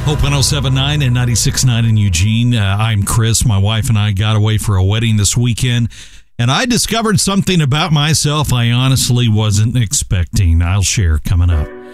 Hope 107.9 and 96.9 in Eugene. I'm Chris. My wife and I got away for a wedding this weekend, and I discovered something about myself I honestly wasn't expecting. I'll share coming up.